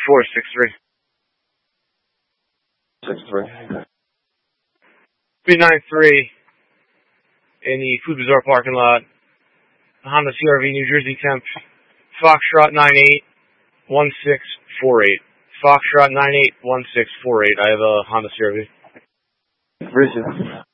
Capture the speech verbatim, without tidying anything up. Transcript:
four six three. Six three. three nine three in the Food Bazaar parking lot. Honda C R V, New Jersey temp. Foxtrot nine eight one six four eight. Foxtrot nine eight one six four eight. I have a Honda C R V. Richard.